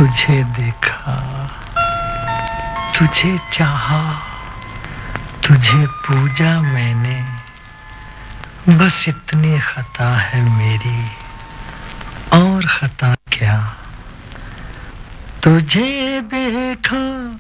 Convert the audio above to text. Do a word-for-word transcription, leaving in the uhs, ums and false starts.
तुझे देखा, तुझे चाहा, तुझे पूजा मैंने, बस इतनी खता है मेरी, और खता क्या। तुझे देखा,